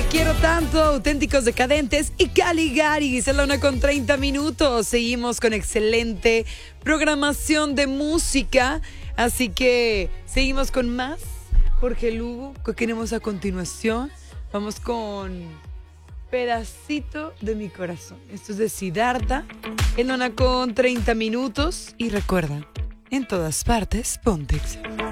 Te quiero tanto, Auténticos Decadentes y Caligari. Es la 1:30. Seguimos con excelente programación de música. Así que seguimos con más. Jorge Lugo, ¿qué tenemos a continuación? Vamos con Pedacito de mi corazón. Esto es de Siddhartha. En la 1:30. Y recuerda, en todas partes, ponte Exa.